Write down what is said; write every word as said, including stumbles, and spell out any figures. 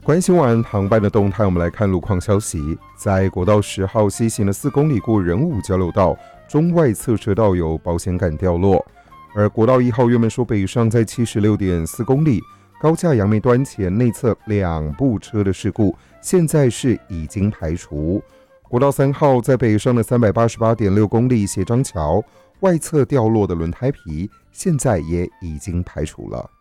关心完航班的动态，我们来看路况消息。在国道十号西行的四公里过仁武交流道中外侧车道有保险杆掉落，而国道一号月门说北上在 七十六点四公里高架杨梅端前内侧两部车的事故，现在是已经排除。国道三号在北上的 三百八十八点六公里斜张桥外侧掉落的轮胎皮，现在也已经排除了。